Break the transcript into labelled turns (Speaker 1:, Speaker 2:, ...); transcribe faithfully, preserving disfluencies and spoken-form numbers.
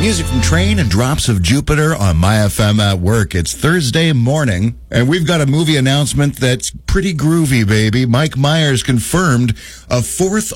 Speaker 1: Music from Train and Drops of Jupiter on My F M at Work. It's Thursday morning, and we've got a movie announcement that's pretty groovy, baby. Mike Myers confirmed a fourth